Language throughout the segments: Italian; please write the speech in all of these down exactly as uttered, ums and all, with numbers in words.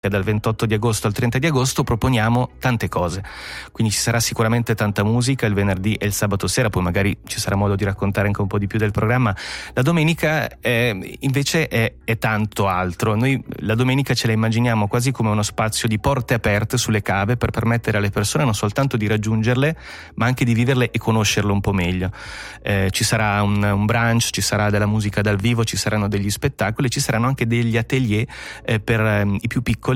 dal ventotto di agosto al trenta di agosto proponiamo tante cose, quindi ci sarà sicuramente tanta musica il venerdì e il sabato sera, poi magari ci sarà modo di raccontare anche un po' di più del programma. La domenica è, invece è, è tanto altro. Noi la domenica ce la immaginiamo quasi come uno spazio di porte aperte sulle cave per permettere alle persone non soltanto di raggiungerle ma anche di viverle e conoscerle un po' meglio. Eh, ci sarà un, un brunch, ci sarà della musica dal vivo, ci saranno degli spettacoli, ci saranno anche degli atelier eh, per eh, i più piccoli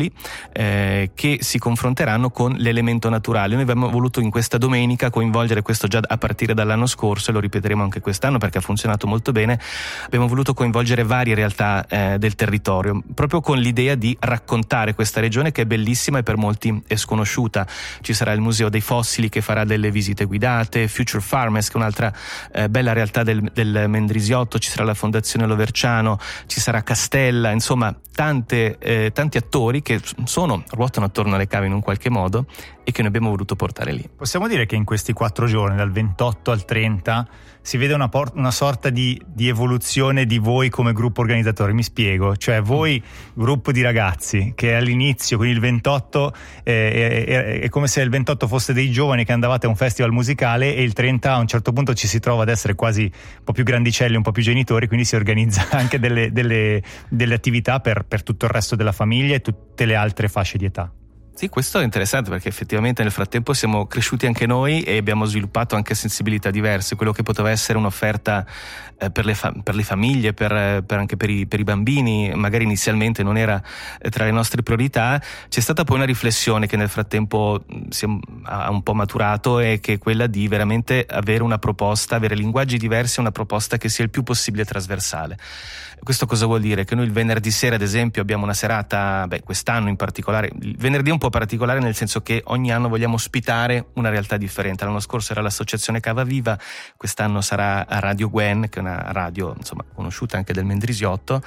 Eh, che si confronteranno con l'elemento naturale. Noi abbiamo voluto in questa domenica coinvolgere questo già a partire dall'anno scorso e lo ripeteremo anche quest'anno perché ha funzionato molto bene. Abbiamo voluto coinvolgere varie realtà eh, del territorio proprio con l'idea di raccontare questa regione che è bellissima e per molti è sconosciuta. Ci sarà il Museo dei Fossili che farà delle visite guidate, Future Farmers che è un'altra eh, bella realtà del, del Mendrisiotto, ci sarà la Fondazione Loverciano, ci sarà Castella, insomma tante, eh, tanti attori che sono, ruotano attorno alle cave in un qualche modo e che noi abbiamo voluto portare lì. Possiamo dire che in questi quattro giorni, dal ventotto al trenta, si vede una, por- una sorta di, di evoluzione di voi come gruppo organizzatore. Mi spiego, cioè voi, gruppo di ragazzi che all'inizio, quindi il ventotto, eh, è, è come se il ventotto fosse dei giovani che andavate a un festival musicale e il trenta a un certo punto ci si trova ad essere quasi un po' più grandicelli, un po' più genitori, quindi si organizza anche delle, delle, delle attività per, per tutto il resto della famiglia e tutte le altre fasce di età. Sì, questo è interessante perché effettivamente nel frattempo siamo cresciuti anche noi e abbiamo sviluppato anche sensibilità diverse. Quello che poteva essere un'offerta eh, per, le fa- per le famiglie, per, per anche per i, per i bambini, magari inizialmente non era eh, tra le nostre priorità, c'è stata poi una riflessione che nel frattempo si è, ha un po' maturato e che è quella di veramente avere una proposta, avere linguaggi diversi e una proposta che sia il più possibile trasversale. Questo cosa vuol dire? Che noi il venerdì sera ad esempio abbiamo una serata, beh quest'anno in particolare, il venerdì è un po' particolare nel senso che ogni anno vogliamo ospitare una realtà differente. L'anno scorso era l'associazione Cava Viva, quest'anno sarà Radio Gwen, che è una radio insomma conosciuta anche del Mendrisiotto,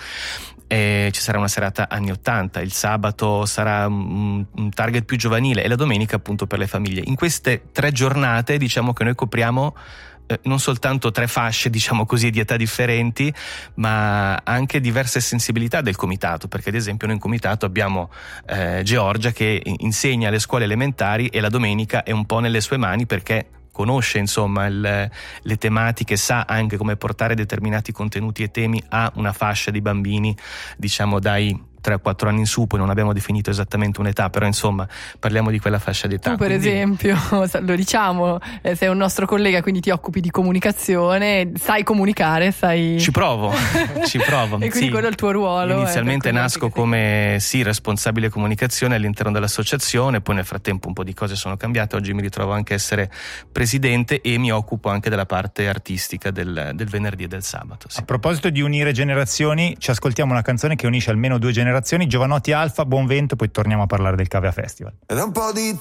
e ci sarà una serata anni ottanta, il sabato sarà un, un target più giovanile e la domenica appunto per le famiglie. In queste tre giornate diciamo che noi copriamo Eh, non soltanto tre fasce, diciamo così, di età differenti, ma anche diverse sensibilità del comitato, perché ad esempio noi in comitato abbiamo eh, Giorgia che insegna alle scuole elementari e la domenica è un po' nelle sue mani perché conosce insomma il, le tematiche, sa anche come portare determinati contenuti e temi a una fascia di bambini, diciamo dai tre a quattro anni in su, poi non abbiamo definito esattamente un'età, però insomma parliamo di quella fascia d'età. Tu per quindi... esempio, lo diciamo, eh, sei un nostro collega, quindi ti occupi di comunicazione, sai comunicare, sai... Ci provo, ci provo. E quindi sì. quello è il tuo ruolo. Inizialmente eh, nasco come sì, responsabile comunicazione all'interno dell'associazione, poi nel frattempo un po' di cose sono cambiate, oggi mi ritrovo anche a essere presidente e mi occupo anche della parte artistica del, del venerdì e del sabato. Sì. A proposito di unire generazioni, ci ascoltiamo una canzone che unisce almeno due generazioni, Giovanotti Alfa, Buon Vento, poi torniamo a parlare del Cavea Festival. Ed un po' di